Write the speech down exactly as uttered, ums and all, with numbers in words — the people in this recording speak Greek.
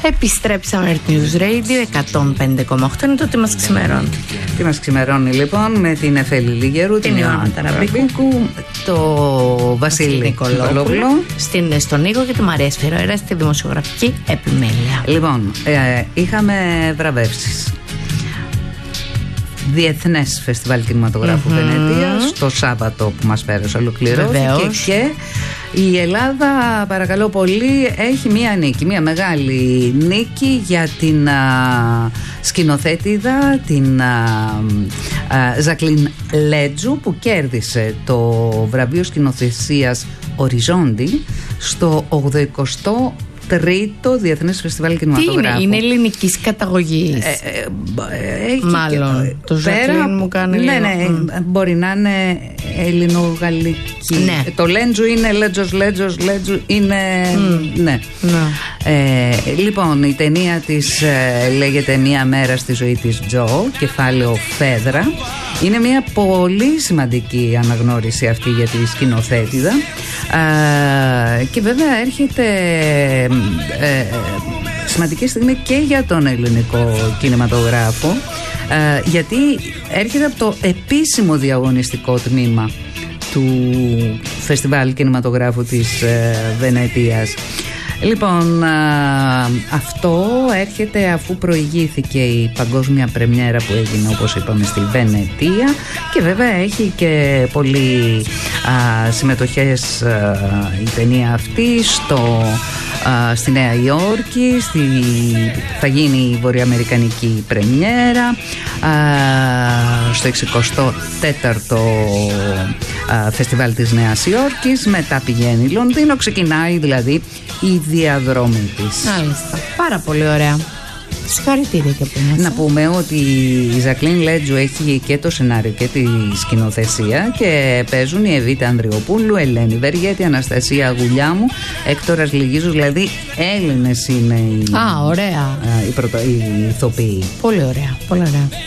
Επιστρέψαμε Earth News Radio εκατόν πέντε κόμμα οκτώ. Είναι το τι μας ξημερώνει. Τι μας ξημερώνει λοιπόν με την Εφέλη Λιγερού, την Ιωάννα Ταραμπίκου, το Βασίλη Νικολόπουλο, στην, στον Νίκο και τη Μαρία Σφυρόερα στη δημοσιογραφική επιμέλεια. Λοιπόν, ε, είχαμε βραβεύσεις. Διεθνές Φεστιβάλ Κινηματογράφου mm-hmm. Βενετίας το Σάββατο που μας πέρασε ολοκληρώθηκε. Βεβαίως. Και η Ελλάδα, παρακαλώ πολύ, έχει μία νίκη, μία μεγάλη νίκη για την α, σκηνοθέτηδα, την α, α, Ζακλίν Λέτζου, που κέρδισε το βραβείο σκηνοθεσίας Οριζόντι στο ογδοηκοστό τρίτο Διεθνές Φεστιβάλ Κινηματογράφου. Τι είναι, είναι ελληνικής καταγωγής. Ε, ε, ε, Μάλλον. Και, το Ζακλίν μου κάνει ναι, λίγο. Ναι, mm. μπορεί να είναι ελληνογαλλική. Ναι. Το Λέντζου είναι Λέτζος, Λέτζος, Λέτζου είναι. Mm. Ναι. Ναι. Ε, λοιπόν, η ταινία της ε, λέγεται Μία μέρα στη ζωή της Τζο, κεφάλαιο Φέδρα. Είναι μια πολύ σημαντική αναγνώριση αυτή για τη σκηνοθέτηδα. Ε, και βέβαια έρχεται ε, σημαντική στιγμή και για τον ελληνικό κινηματογράφο, ε, γιατί έρχεται από το επίσημο διαγωνιστικό τμήμα του Φεστιβάλ Κινηματογράφου της ε, Βενετίας. Λοιπόν, α, αυτό έρχεται αφού προηγήθηκε η παγκόσμια πρεμιέρα που έγινε, όπως είπαμε, στη Βενετία, και βέβαια έχει και πολλοί α, συμμετοχές α, η ταινία αυτή στο, α, στη Νέα Υόρκη, στη, θα γίνει η βορειοαμερικανική πρεμιέρα, α, στο εξηκοστό τέταρτο α, Φεστιβάλ της Νέας Υόρκης, μετά πηγαίνει Λονδίνο, ξεκινάει δηλαδή η διαδρομή της. Μάλιστα. Πάρα πολύ ωραία. Συγχαρητήρια και από εμάς. Να πούμε ότι η Ζακλίν Λέτζου έχει και το σενάριο και τη σκηνοθεσία, και παίζουν η Εβίτα Ανδριοπούλου, Ελένη Βεργέτη, Αναστασία Γουλιάμου, Έκτορας Λυγίζου, δηλαδή Έλληνες είναι οι, Α, ωραία. οι, πρωτο, οι ηθοποιοί. Πολύ ωραία, πολύ ωραία.